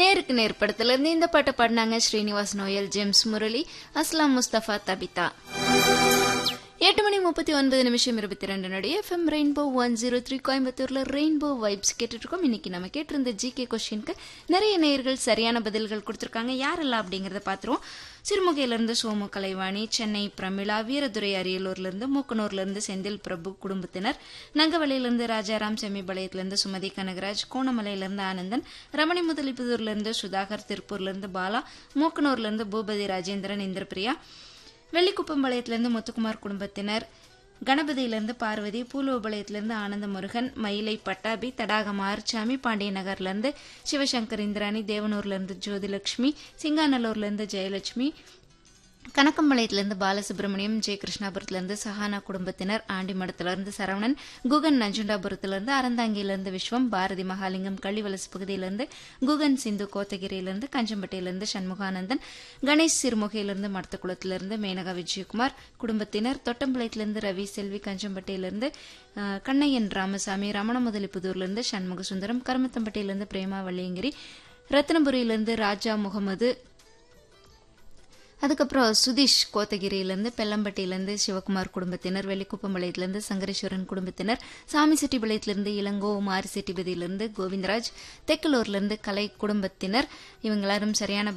நேருக்கு நேர் படத்துல இருந்து இந்த பாட்டை பாடினாங்க ஸ்ரீனிவாஸ், நோயல், ஜேம்ஸ் முரளி, அஸ்லாம் முஸ்தபா, தபிதா. 8:39 FM ரெயின்போ 103 கோயம்புத்தூர்ல ரெயின்போ வைப்ஸ் கேட்டுட்டு இருக்கோம். இன்னைக்கு நம்ம கேட்டிருந்த ஜிகே கொஸ்டினுக்கு நிறைய நேயர்கள் சரியான பதில்கள் கொடுத்திருக்காங்க. யாரெல்லாம் அப்படிங்கறத பாத்துருவோம். சிறுமுகையில இருந்து சோமு கலைவாணி, சென்னை பிரமிளா, வீரதுரை அரியலூர்ல இருந்து, மூக்கனூர்ல இருந்து செந்தில் பிரபு குடும்பத்தினர், நங்கவலையில இருந்து ராஜாராம், செம்மிபாளையத்துல இருந்து சுமதி கனகராஜ், கோணமலையில இருந்து ஆனந்தன், ரமணி முதலிப்புதூர்ல இருந்து சுதாகர், திருப்பூர்ல இருந்து பாலா, மூக்கனூர்ல இருந்து பூபதி ராஜேந்திரன், இந்திரபிரியா, வெள்ளிக்குப்பம்பாளையத்திலிருந்து முத்துக்குமார் குடும்பத்தினர், கணபதியிலிருந்து பார்வதி, பூலோபாளையத்திலிருந்து ஆனந்த முருகன், மயிலை பட்டாபி, தடாகம் ஆர்ச்சாமி, பாண்டிய நகர்லேருந்து சிவசங்கர், இந்திராணி, தேவனூர்ல இருந்து ஜோதிலட்சுமி, சிங்காநல்லூர்ல இருந்து ஜெயலட்சுமி, கணக்கம்பாளையத்திலிருந்து பாலசுப்ரமணியம், ஜெய கிருஷ்ணாபுரத்திலிருந்து சஹானா குடும்பத்தினர், ஆண்டிமடத்திலிருந்து சரவணன், குகன் நஞ்சுண்டாபுரத்திலிருந்து, அறந்தாங்கியிலிருந்து விஸ்வம், பாரதி மகாலிங்கம் கள்ளிவலசு பகுதியிலிருந்து, குகன் சிந்து கோத்தகிரியிலிருந்து, கஞ்சம்பட்டியிலிருந்து சண்முகானந்தன், கணேஷ் சிறுமுகையிலிருந்து, மடத்தக்குளத்திலிருந்து மேனகா விஜயகுமார் குடும்பத்தினர், தொட்டம்பாளையத்திலிருந்து ரவி செல்வி, கஞ்சம்பட்டியிலிருந்து கண்ணையன் ராமசாமி, ரமணமுதலிப்புதூர்லிருந்து சண்முக சுந்தரம், கருமத்தம்பட்டியிலிருந்து பிரேமா வள்ளியங்கிரி, ரத்னபுரியிலிருந்து ராஜா முகமது, அதுக்கப்புறம் சுதீஷ் கோத்தகிரியிலிருந்து, பெல்லம்பட்டியிலிருந்து சிவகுமார் குடும்பத்தினர், வெள்ளிக்குப்பம்பாளையத்திலிருந்து சங்கரேஸ்வரன் குடும்பத்தினர், சாமிசெட்டிபாளையத்திலிருந்து இளங்கோ, மாரிசெட்டிபதியிலிருந்து கோவிந்தராஜ், தெக்கலூர்லிருந்து கலை குடும்பத்தினர், இவங்க எல்லாரும் சரியான